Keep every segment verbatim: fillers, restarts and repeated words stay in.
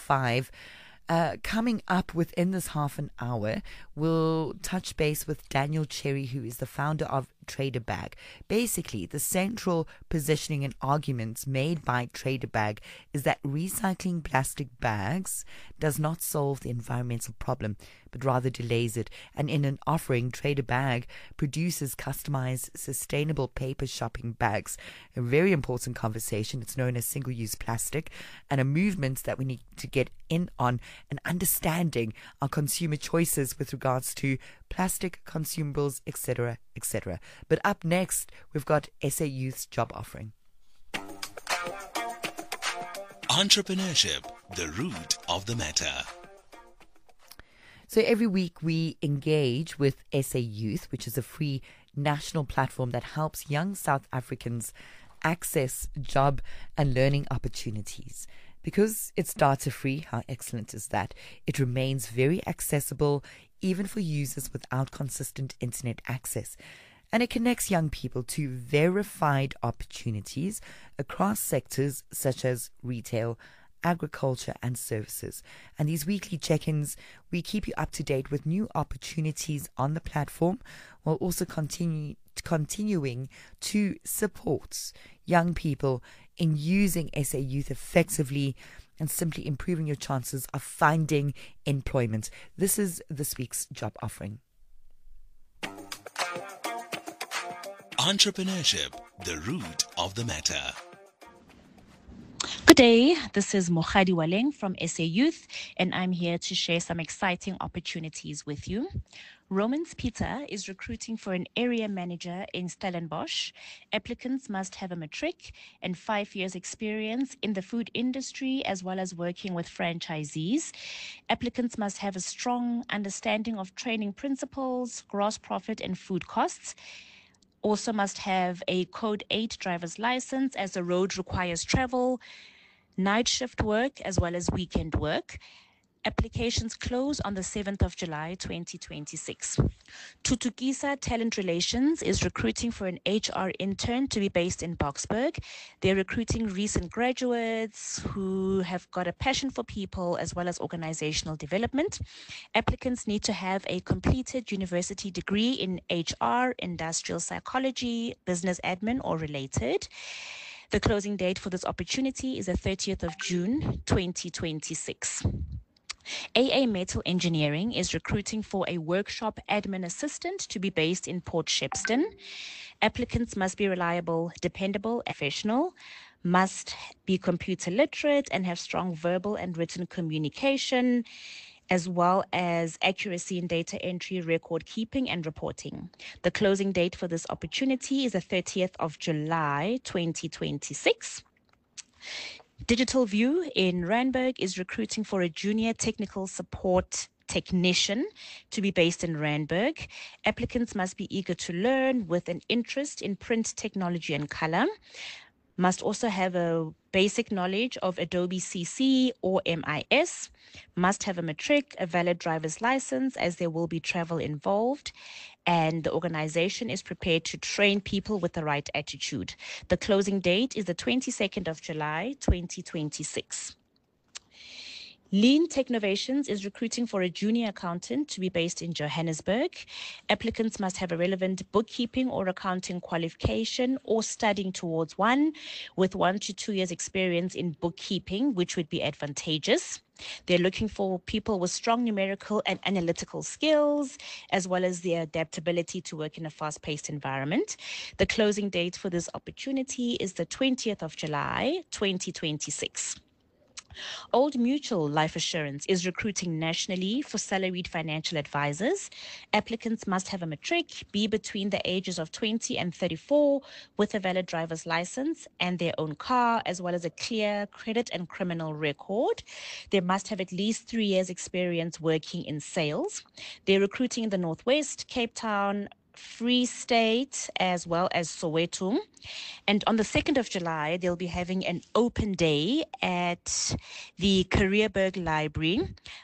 five. Uh, coming up within this half an hour, we'll touch base with Daniel Cherry, who is the founder of Trader Bag. Basically, the central positioning and arguments made by Trader Bag is that recycling plastic bags does not solve the environmental problem, but rather delays it. And in an offering, Trader Bag produces customized, sustainable paper shopping bags. A very important conversation. It's known as single-use plastic, and a movement that we need to get in on and understanding our consumer choices with regards to plastic consumables, et cetera, et cetera. But up next, we've got S A Youth's job offering. Entrepreneurship, the root of the matter. So every week we engage with S A Youth, which is a free national platform that helps young South Africans access job and learning opportunities. Because it's data free, how excellent is that? It remains very accessible even for users without consistent internet access. And it connects young people to verified opportunities across sectors such as retail, agriculture and services. And these weekly check-ins, we keep you up to date with new opportunities on the platform, while also continue, continuing to support young people in using S A Youth effectively and simply improving your chances of finding employment. This is this week's job offering. Entrepreneurship, the root of the matter. Good day, this is Mohadi Waleng from S A Youth, and I'm here to share some exciting opportunities with you. Romans Peter is recruiting for an area manager in Stellenbosch. Applicants must have a matric and five years experience in the food industry, as well as working with franchisees. Applicants must have a strong understanding of training principles, gross profit and food costs. Also must have a Code eight driver's license, as the road requires travel, night shift work, as well as weekend work. Applications close on the seventh of July, twenty twenty-six. Tutukisa Talent Relations is recruiting for an H R intern to be based in Boksburg. They're recruiting recent graduates who have got a passion for people as well as organizational development. Applicants need to have a completed university degree in H R, industrial psychology, business admin, or related. The closing date for this opportunity is the thirtieth of June, twenty twenty-six. A A Metal Engineering is recruiting for a workshop admin assistant to be based in Port Shepstone. Applicants must be reliable, dependable, and professional, must be computer literate and have strong verbal and written communication, as well as accuracy in data entry, record keeping, and reporting. The closing date for this opportunity is the thirtieth of July, twenty twenty-six. Digital View in Randburg is recruiting for a junior technical support technician to be based in Randburg. Applicants must be eager to learn with an interest in print technology and color. Must also have a basic knowledge of Adobe C C or M I S. Must have a matric, a valid driver's license, as there will be travel involved. And the organization is prepared to train people with the right attitude. The closing date is the twenty-second of July, twenty twenty-six. Lean Technovations is recruiting for a junior accountant to be based in Johannesburg. Applicants must have a relevant bookkeeping or accounting qualification or studying towards one, with one to two years experience in bookkeeping, which would be advantageous. They're looking for people with strong numerical and analytical skills, as well as the adaptability to work in a fast-paced environment. The closing date for this opportunity is the twentieth of July, twenty twenty-six. Old Mutual Life Assurance is recruiting nationally for salaried financial advisors. Applicants must have a matric, be between the ages of twenty and thirty-four, with a valid driver's license and their own car, as well as a clear credit and criminal record. They must have at least three years experience working in sales. They're recruiting in the Northwest, Cape Town, Free State, as well as Soweto. And on the second of July, they'll be having an open day at the Careerberg Library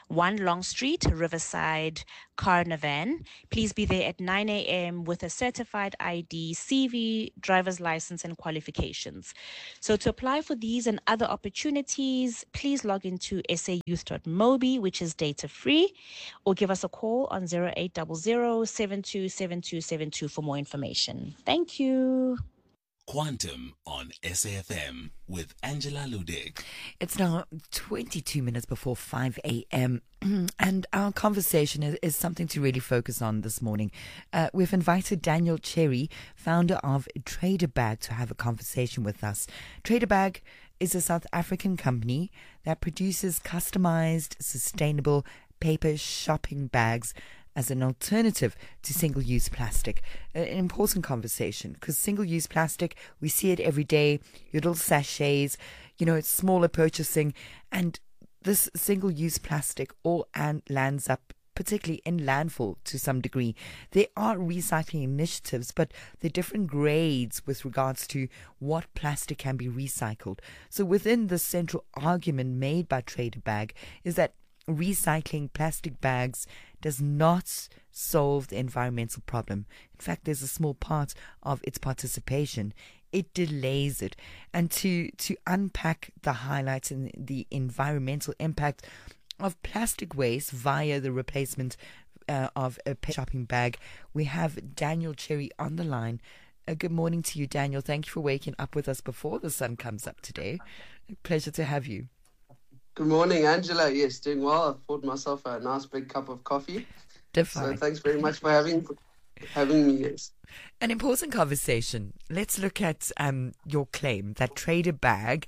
one Long Street, Riverside, Carnarvon. Please be there at nine a.m. with a certified I D, C V, driver's license, and qualifications. So to apply for these and other opportunities, please log into s a youth dot mobi, which is data free, or give us a call on zero eight zero zero, seven two seven two seven two for more information. Thank you. Quantum on S A F M with Angela Ludick. It's now twenty-two minutes before five a.m. and our conversation is, is something to really focus on this morning. Uh, we've invited Daniel Cherry, founder of Trader Bag, to have a conversation with us. Trader Bag is a South African company that produces customized, sustainable paper shopping bags as an alternative to single-use plastic. An important conversation, because single-use plastic, we see it every day, your little sachets, you know, it's smaller purchasing, and this single-use plastic all and lands up particularly in landfill to some degree. There are recycling initiatives, but there are different grades with regards to what plastic can be recycled. So within the central argument made by Trader Bag is that recycling plastic bags does not solve the environmental problem. In fact, there's a small part of its participation. It delays it. And to, to unpack the highlights and the environmental impact of plastic waste via the replacement uh, of a shopping bag, we have Daniel Cherry on the line. Uh, good morning to you, Daniel. Thank you for waking up with us before the sun comes up today. Pleasure to have you. Good morning, Angela. Yes, doing well. I've poured myself a nice big cup of coffee. Define. So thanks very much for having having me. Yes. An important conversation. Let's look at um, your claim that Trader Bag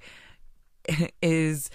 is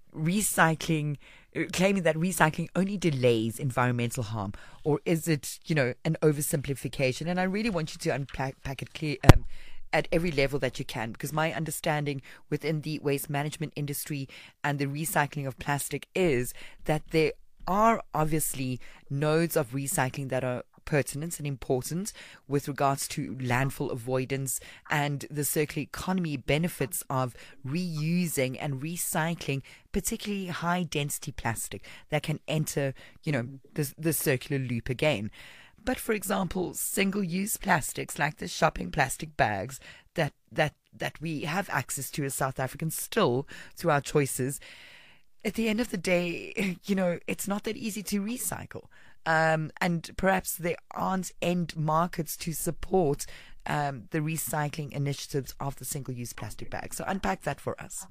recycling, claiming that recycling only delays environmental harm, or is it, you know, an oversimplification? And I really want you to unpack pack it clear. Um, at every level that you can, because my understanding within the waste management industry and the recycling of plastic is that there are obviously nodes of recycling that are pertinent and important with regards to landfill avoidance and the circular economy benefits of reusing and recycling particularly high density plastic that can enter, you know, the, the circular loop again. But for example, single-use plastics like the shopping plastic bags that, that, that we have access to as South Africans still through our choices, at the end of the day, you know, it's not that easy to recycle. Um, and perhaps there aren't end markets to support um, the recycling initiatives of the single-use plastic bags. So unpack that for us.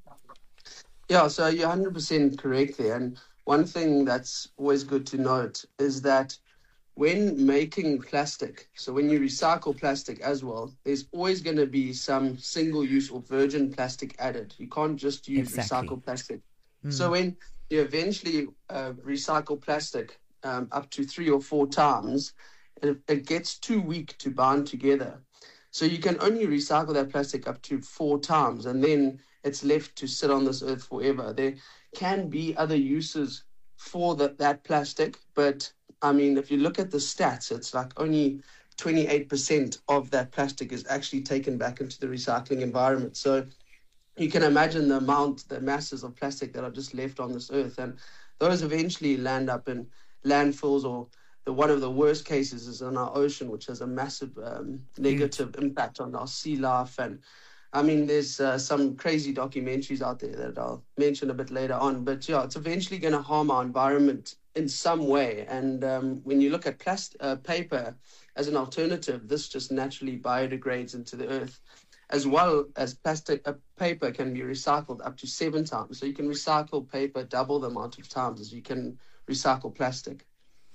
Yeah, so you're one hundred percent correct there. And one thing that's always good to note is that when making plastic, so when you recycle plastic as well, there's always going to be some single-use or virgin plastic added. You can't just use exactly. recycled plastic. Mm. So when you eventually uh, recycle plastic um, up to three or four times, it, it gets too weak to bind together. So you can only recycle that plastic up to four times, and then it's left to sit on this earth forever. There can be other uses for the, that plastic, but I mean, if you look at the stats, it's like only twenty-eight percent of that plastic is actually taken back into the recycling environment. So you can imagine the amount, the masses of plastic that are just left on this earth. And those eventually land up in landfills, or the one of the worst cases is in our ocean, which has a massive um, negative impact on our sea life. And I mean, there's uh, some crazy documentaries out there that I'll mention a bit later on. But yeah, it's eventually going to harm our environment in some way. And um, when you look at plastic, uh, paper as an alternative, this just naturally biodegrades into the earth, as well as plastic. Uh, paper can be recycled up to seven times. So you can recycle paper double the amount of times as you can recycle plastic.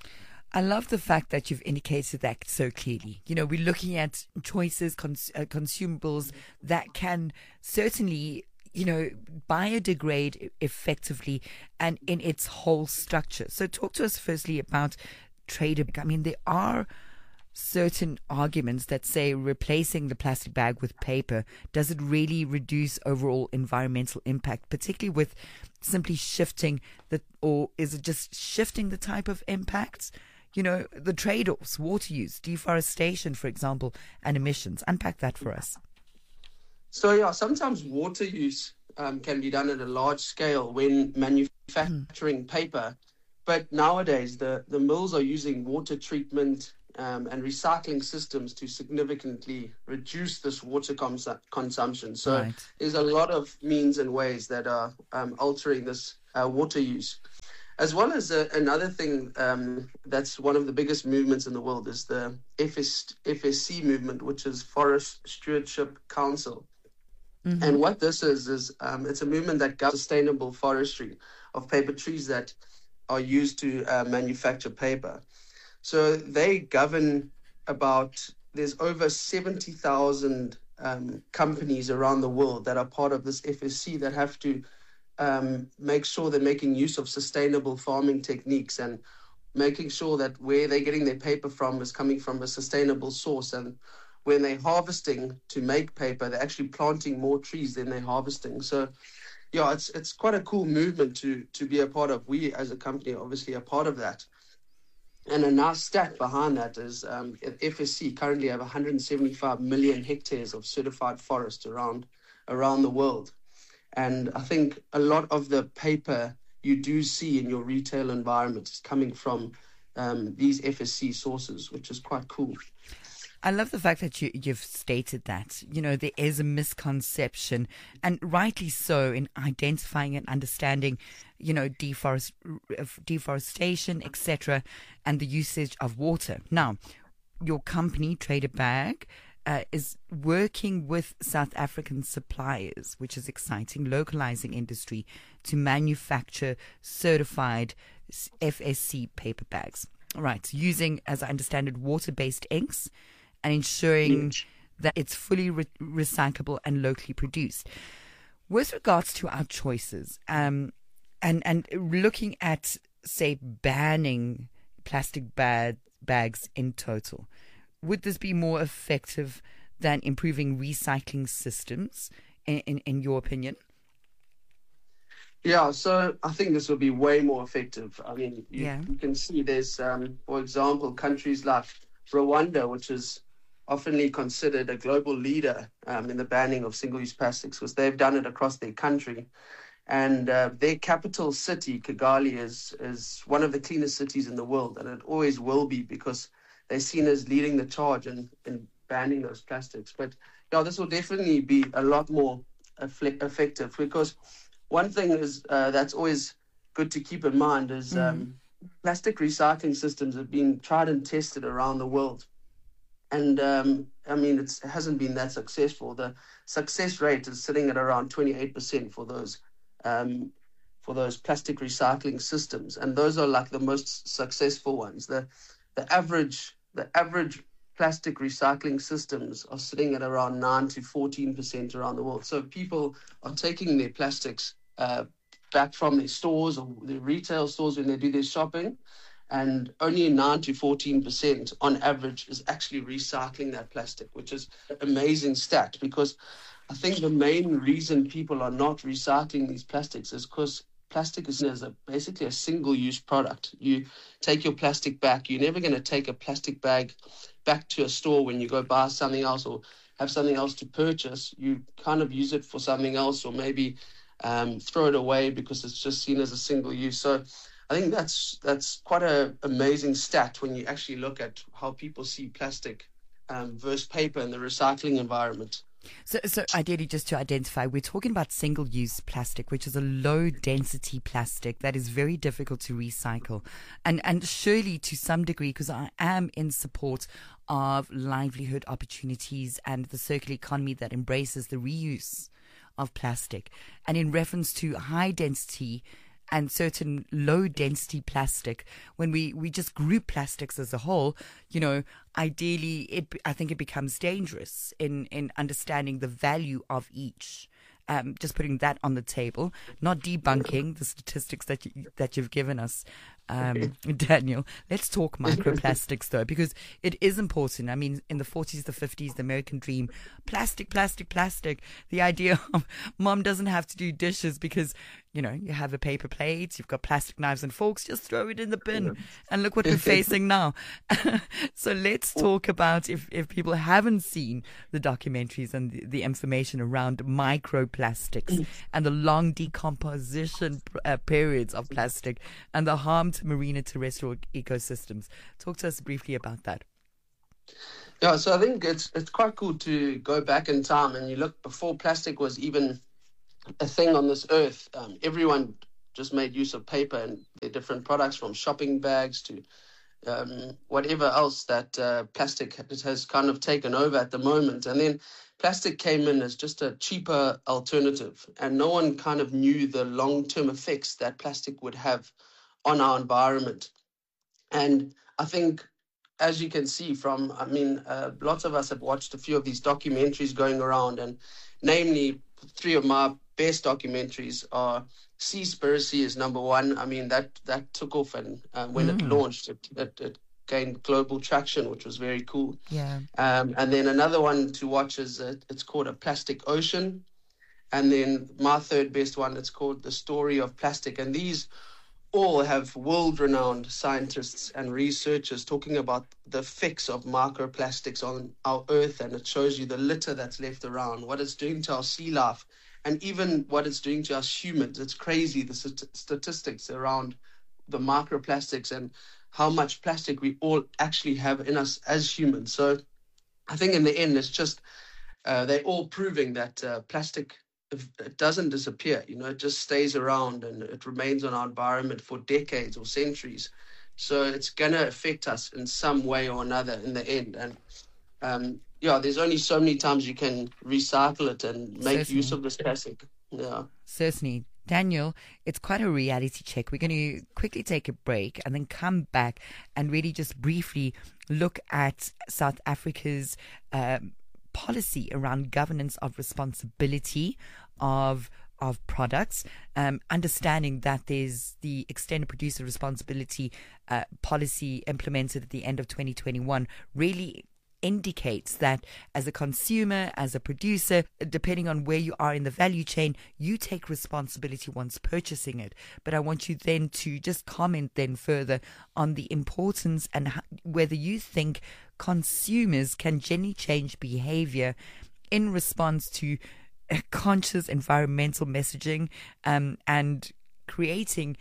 I love the fact that you've indicated that so clearly. You know, we're looking at choices, cons- uh, consumables that can certainly, you know, biodegrade effectively and in its whole structure. So talk to us firstly about Trader Bag. I mean, there are certain arguments that say replacing the plastic bag with paper, does it really reduce overall environmental impact, particularly with simply shifting the, or is it just shifting the type of impacts? You know, the trade-offs, water use, deforestation, for example, and emissions. Unpack that for us. So, yeah, sometimes water use um, can be done at a large scale when manufacturing mm. paper but nowadays, the, the mills are using water treatment um, and recycling systems to significantly reduce this water cons- consumption. So Right. there's a lot of means and ways that are um, altering this uh, water use. As well as uh, another thing um, that's one of the biggest movements in the world is the F S, F S C movement, which is Forest Stewardship Council. Mm-hmm. And what this is, is um, it's a movement that governs sustainable forestry of paper trees that are used to uh, manufacture paper. So they govern about, there's over seventy thousand um, companies around the world that are part of this F S C that have to um, make sure they're making use of sustainable farming techniques and making sure that where they're getting their paper from is coming from a sustainable source. And when they're harvesting to make paper, they're actually planting more trees than they're harvesting. So, yeah, it's it's quite a cool movement to to be a part of. We as a company are obviously a part of that. And a nice stat behind that is um, at F S C currently have one hundred seventy-five million hectares of certified forest around around the world. And I think a lot of the paper you do see in your retail environment is coming from um, these F S C sources, which is quite cool. I love the fact that you, you've stated that, you know, there is a misconception, and rightly so, in identifying and understanding, you know, deforest, deforestation, et cetera, and the usage of water. Now, your company, Trader Bag, uh, is working with South African suppliers, which is exciting, localizing industry to manufacture certified F S C paper bags. All right, using, as I understand it, water-based inks, and ensuring that it's fully re- recyclable and locally produced. With regards to our choices, um, and, and looking at, say, banning plastic bag, bags in total, would this be more effective than improving recycling systems, in, in, in your opinion? Yeah, so I think this will be way more effective. I mean, you, Yeah. you can see there's, um, for example, countries like Rwanda, which is oftenly considered a global leader um, in the banning of single-use plastics, because they've done it across their country. And uh, their capital city, Kigali, is, is one of the cleanest cities in the world, and it always will be because they're seen as leading the charge in, in banning those plastics. But yeah, this will definitely be a lot more effle- effective, because one thing is uh, that's always good to keep in mind is um, mm. plastic recycling systems have been tried and tested around the world. And um, I mean, it's, it hasn't been that successful. The success rate is sitting at around twenty-eight percent for those um, for those plastic recycling systems, and those are like the most successful ones. The the average the average plastic recycling systems are sitting at around nine to fourteen percent around the world. So people are taking their plastics uh, back from their stores or their retail stores when they do their shopping, and only nine to fourteen percent on average is actually recycling that plastic, which is an amazing stat, because I think the main reason people are not recycling these plastics is because plastic is as a, basically a single-use product. You take your plastic back. You're never going to take a plastic bag back to a store when you go buy something else or have something else to purchase. You kind of use it for something else, or maybe um, throw it away because it's just seen as a single use. So I think that's that's quite an amazing stat when you actually look at how people see plastic um, versus paper in the recycling environment. So, so ideally, just to identify, we're talking about single-use plastic, which is a low-density plastic that is very difficult to recycle. And and surely to some degree, because I am in support of livelihood opportunities and the circular economy that embraces the reuse of plastic. And in reference to high-density and certain low-density plastic, when we, we just group plastics as a whole, you know, ideally, it I think it becomes dangerous in, in understanding the value of each. Um, just putting that on the table, not debunking the statistics that you, that you've given us, um, Daniel. Let's talk microplastics, though, because it is important. I mean, in the forties, the fifties, the American dream, plastic, plastic, plastic. The idea of mom doesn't have to do dishes because you know, you have a paper plate, you've got plastic knives and forks, just throw it in the bin. And look what we're facing now. So let's talk about, if, if people haven't seen the documentaries and the, the information around microplastics and the long decomposition uh, periods of plastic and the harm to marine and terrestrial ecosystems. Talk to us briefly about that. Yeah, so I think it's it's quite cool to go back in time and you look before plastic was even a thing on this earth. Um, everyone just made use of paper and their different products, from shopping bags to um, whatever else that uh, plastic has kind of taken over at the moment. And then plastic came in as just a cheaper alternative, and no one kind of knew the long-term effects that plastic would have on our environment. And I think, as you can see from, I mean, uh, lots of us have watched a few of these documentaries going around, and namely three of my best documentaries are Seaspiracy is number one. I mean, that that took off, and uh, when mm. it launched, it, it, it gained global traction, which was very cool. Yeah. Um, and then another one to watch is, uh, it's called A Plastic Ocean. And then my third best one, it's called The Story of Plastic. And these all have world-renowned scientists and researchers talking about the effects of microplastics on our Earth, and it shows you the litter that's left around, what it's doing to our sea life, and even what it's doing to us humans. It's crazy, the st- statistics around the microplastics and how much plastic we all actually have in us as humans. So I think in the end, it's just uh, they're all proving that uh, plastic, it doesn't disappear, you know, it just stays around and it remains on our environment for decades or centuries. So it's going to affect us in some way or another in the end. And um, yeah, there's only so many times you can recycle it and make Certainly. use of this plastic. Yeah. Certainly. Daniel, it's quite a reality check. We're going to quickly take a break and then come back and really just briefly look at South Africa's um, policy around governance of responsibility of of products, um, understanding that there's the extended producer responsibility uh, policy implemented at the end of twenty twenty-one really indicates that as a consumer, as a producer, depending on where you are in the value chain, you take responsibility once purchasing it. But I want you then to just comment then further on the importance and how, whether you think consumers can genuinely change behavior in response to conscious environmental messaging um, and creating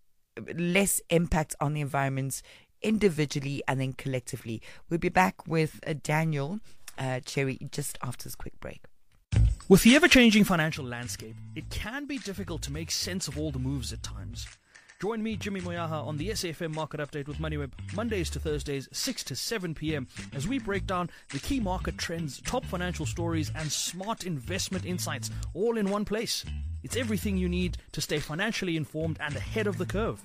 less impact on the environment individually and then collectively. We'll be back with uh, Daniel uh, Cherry just after this quick break. With the ever-changing financial landscape, it can be difficult to make sense of all the moves at times. Join me, Jimmy Moyaha, on the S A F M Market Update with MoneyWeb, Mondays to Thursdays, six to seven p.m, as we break down the key market trends, top financial stories, and smart investment insights, all in one place. It's everything you need to stay financially informed and ahead of the curve.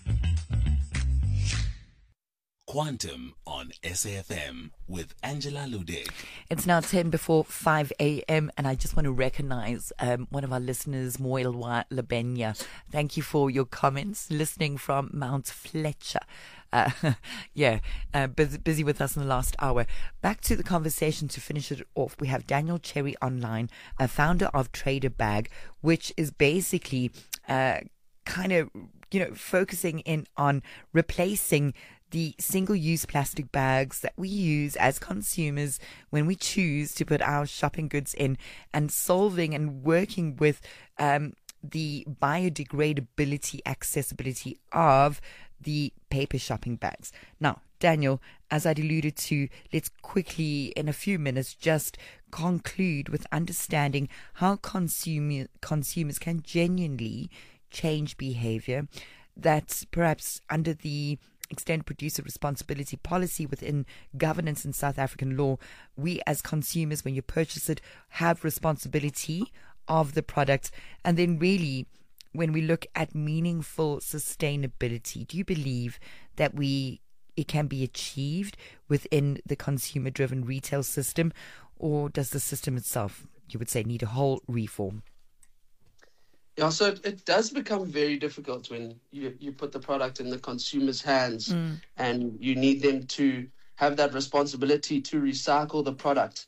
Quantum on S A F M with Angela Ludek. It's now ten before five a.m. and I just want to recognize um, one of our listeners, Moilwa Labenya. Thank you for your comments, listening from Mount Fletcher. Uh, yeah, uh, busy, busy with us in the last hour. Back to the conversation to finish it off. We have Daniel Cherry online, a founder of Trader Bag, which is basically uh, kind of, you know, focusing in on replacing the single-use plastic bags that we use as consumers when we choose to put our shopping goods in, and solving and working with um, the biodegradability, accessibility of the paper shopping bags. Now, Daniel, as I alluded to, let's quickly, in a few minutes, just conclude with understanding how consumer, consumers can genuinely change behavior that perhaps under the extended producer responsibility policy within governance in South African law, we as consumers, when you purchase it, have responsibility of the product. And then really, when we look at meaningful sustainability, do you believe that we it can be achieved within the consumer-driven retail system, or does the system itself, you would say, need a whole reform? Yeah, so it, it does become very difficult when you, you put the product in the consumer's hands mm. and you need them to have that responsibility to recycle the product.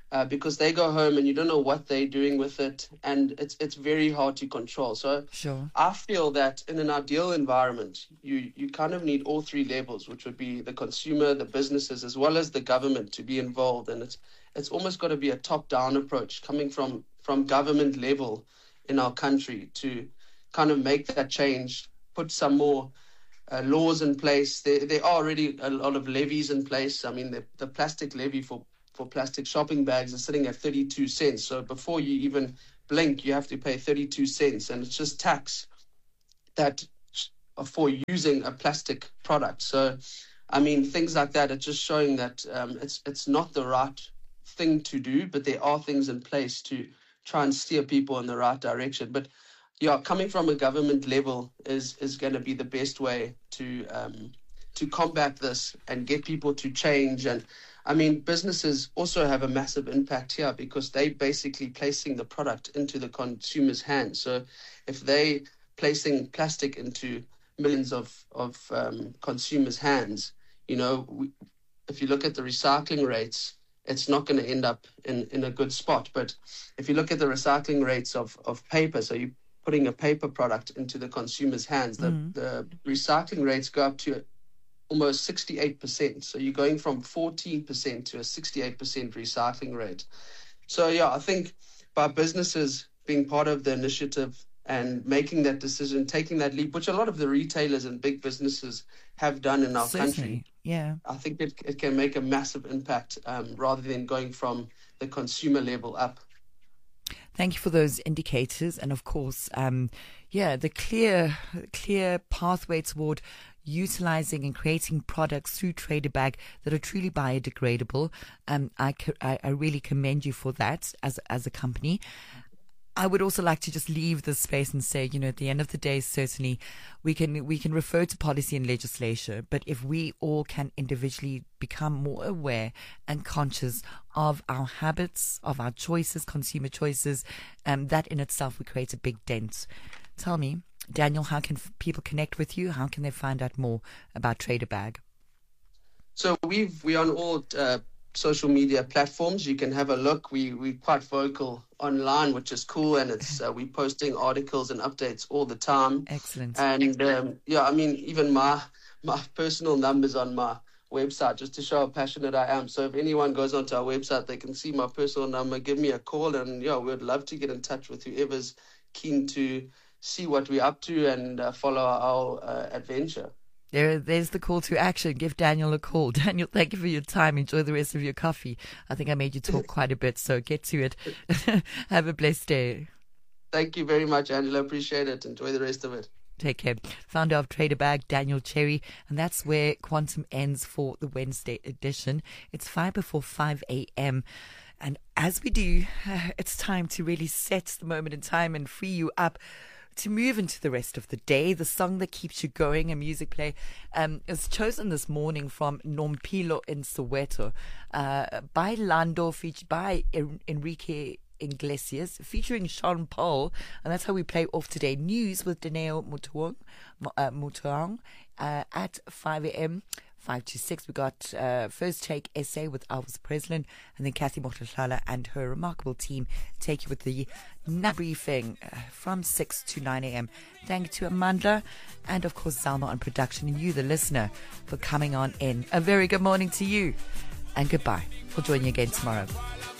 uh, because they go home and you don't know what they're doing with it, and it's it's very hard to control. So Sure. I feel that in an ideal environment, you you kind of need all three levels, which would be the consumer, the businesses, as well as the government to be involved. And it's it's almost got to be a top-down approach coming from from government level in our country to kind of make that change, put some more uh, laws in place. There, there are already a lot of levies in place. I mean, the, the plastic levy for, for plastic shopping bags is sitting at thirty-two cents. So before you even blink, you have to pay thirty-two cents. And it's just tax that for using a plastic product. So, I mean, things like that are just showing that um, it's it's not the right thing to do, but there are things in place to try and steer people in the right direction. But yeah, coming from a government level is is going to be the best way to um, to combat this and get people to change. And I mean, businesses also have a massive impact here because they basically placing the product into the consumer's hands. So if they placing plastic into millions of of um, consumers' hands, you know, we, if you look at the recycling rates, it's not going to end up in, in a good spot. But if you look at the recycling rates of, of paper, so you're putting a paper product into the consumer's hands, the, mm. the recycling rates go up to almost sixty-eight percent. So you're going from fourteen percent to a sixty-eight percent recycling rate. So, yeah, I think by businesses being part of the initiative and making that decision, taking that leap, which a lot of the retailers and big businesses have done in our Certainly. country. Yeah, I think it, it can make a massive impact um, rather than going from the consumer level up. Thank you for those indicators. And of course, um, yeah, the clear, clear pathway toward utilizing and creating products through TraderBag that are truly biodegradable. Um, I, I, I really commend you for that as, as a company. I would also like to just leave this space and say, you know, at the end of the day, certainly we can we can refer to policy and legislation, but if we all can individually become more aware and conscious of our habits, of our choices, consumer choices, um, that in itself would create a big dent. Tell me, Daniel, how can f- people connect with you? How can they find out more about TraderBag? So we've we're on all uh, social media platforms. You can have a look. We we're quite vocal online, which is cool, and it's uh, we posting articles and updates all the time. Excellent. And um, yeah, I mean, even my my personal numbers on my website just to show how passionate I am. So if anyone goes onto our website, they can see my personal number. Give me a call, and yeah, we'd love to get in touch with whoever's keen to see what we're up to and uh, follow our uh, adventure. There, there's the call to action. Give Daniel a call. Daniel, thank you for your time. Enjoy the rest of your coffee. I think I made you talk quite a bit, so get to it. Have a blessed day. Thank you very much, Angela. Appreciate it. Enjoy the rest of it. Take care. Founder of TraderBag, Daniel Cherry. And that's where Quantum ends for the Wednesday edition. It's five before five a.m. And as we do, it's time to really set the moment in time and free you up to move into the rest of the day. The song that keeps you going, a music play, um, is chosen this morning from Nompilo in Soweto, uh, by Lando, featured by en- Enrique Iglesias, featuring Sean Paul, and that's how we play off today. News with Daneo Mutuang, uh, Mutuang uh, at five a.m. five to six, we got uh, First Take Essay with Elvis Preslin, and then Kathy Motlala and her remarkable team take you with the night briefing uh, from six to nine a.m. Thank you to Amanda and, of course, Zalma on production, and you, the listener, for coming on in. A very good morning to you, and goodbye. We'll join you again tomorrow.